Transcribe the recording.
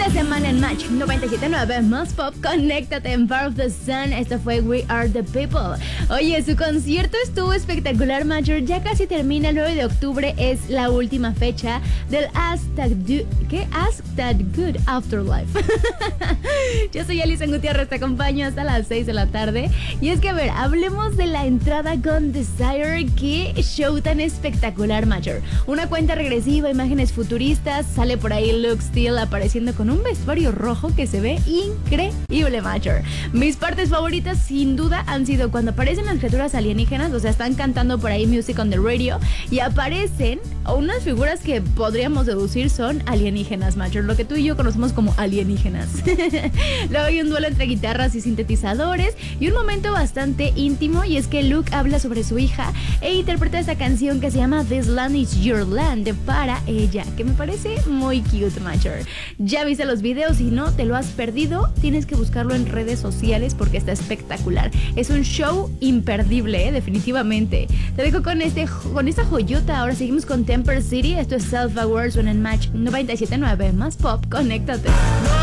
la semana en Match 97.9 más pop, conéctate en Part of the Sun. Esto fue We Are the People. Oye, su concierto estuvo espectacular, Major. Ya casi termina, el 9 de octubre es la última fecha del Ask That Good Afterlife. Yo soy Alison Gutiérrez, te acompaño hasta las 6 de la tarde. Y es que, a ver, hablemos de la entrada con Desire. Qué show tan espectacular, Major. Una cuenta regresiva, imágenes futuristas, sale por ahí Luke Steele apareciendo con un vestuario rojo que se ve increíble, Major. Mis partes favoritas sin duda han sido cuando aparecen las criaturas alienígenas, o sea, están cantando por ahí Music on the Radio y aparecen unas figuras que podríamos deducir son alienígenas, Major, lo que tú y yo conocemos como alienígenas. Luego hay un duelo entre guitarras y sintetizadores y un momento bastante íntimo, y es que Luke habla sobre su hija e interpreta esta canción que se llama This Land Is Your Land para ella, que me parece muy cute, Major. Ya viste los videos, si no te lo has perdido, tienes que buscarlo en redes sociales porque está espectacular. Es un show imperdible, definitivamente. Te dejo con esta joyota. Ahora seguimos con Temper City. Esto es Self Awareness en Match 97.9 más pop. Conéctate.